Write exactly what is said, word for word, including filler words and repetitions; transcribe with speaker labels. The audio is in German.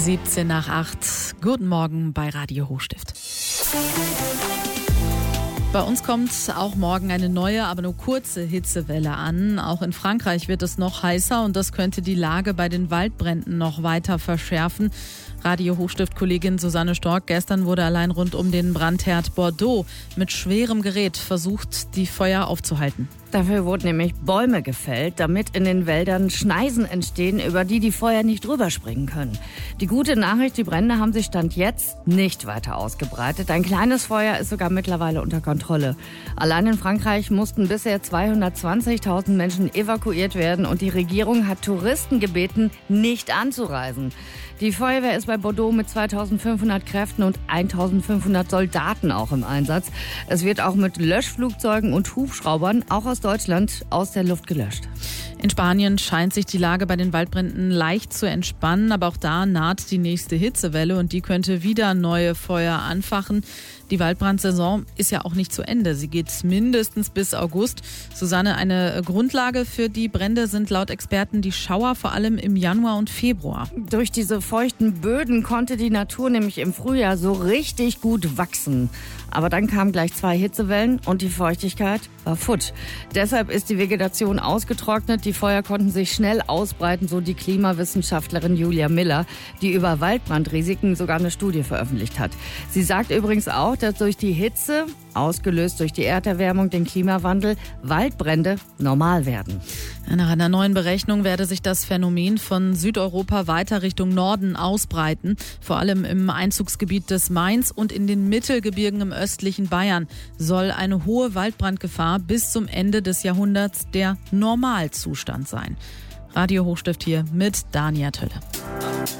Speaker 1: siebzehn nach acht. Guten Morgen bei Radio Hochstift. Bei uns kommt auch morgen eine neue, aber nur kurze Hitzewelle an. Auch in Frankreich wird es noch heißer und das könnte die Lage bei den Waldbränden noch weiter verschärfen. Radio Hochstift-Kollegin Susanne Stork, gestern wurde allein rund um den Brandherd Bordeaux mit schwerem Gerät versucht, die Feuer aufzuhalten.
Speaker 2: Dafür wurden nämlich Bäume gefällt, damit in den Wäldern Schneisen entstehen, über die die Feuer nicht drüber springen können. Die gute Nachricht, die Brände haben sich Stand jetzt nicht weiter ausgebreitet. Ein kleines Feuer ist sogar mittlerweile unter Kontrolle. Allein in Frankreich mussten bisher zweihundertzwanzigtausend Menschen evakuiert werden und die Regierung hat Touristen gebeten, nicht anzureisen. Die Feuerwehr ist bei Bordeaux mit zweitausendfünfhundert Kräften und eintausendfünfhundert Soldaten auch im Einsatz. Es wird auch mit Löschflugzeugen und Hubschraubern, auch aus Deutschland, aus der Luft gelöscht.
Speaker 1: In Spanien scheint sich die Lage bei den Waldbränden leicht zu entspannen, aber auch da naht die nächste Hitzewelle und die könnte wieder neue Feuer anfachen. Die Waldbrandsaison ist ja auch nicht zu Ende. Sie geht mindestens bis August. Susanne, eine Grundlage für die Brände sind laut Experten die Schauer, vor allem im Januar und Februar.
Speaker 2: Durch diese feuchten Böden konnte die Natur nämlich im Frühjahr so richtig gut wachsen. Aber dann kamen gleich zwei Hitzewellen und die Feuchtigkeit war futsch. Deshalb ist die Vegetation ausgetrocknet. Die Feuer konnten sich schnell ausbreiten, so die Klimawissenschaftlerin Julia Miller, die über Waldbrandrisiken sogar eine Studie veröffentlicht hat. Sie sagt übrigens auch, dass durch die Hitze, ausgelöst durch die Erderwärmung, den Klimawandel, Waldbrände normal werden.
Speaker 1: Nach einer neuen Berechnung werde sich das Phänomen von Südeuropa weiter Richtung Norden ausbreiten, vor allem im Einzugsgebiet des Mains und in den Mittelgebirgen im östlichen Bayern soll eine hohe Waldbrandgefahr bis zum Ende des Jahrhunderts der Normalzustand sein. Radio Hochstift hier mit Dania Tölle.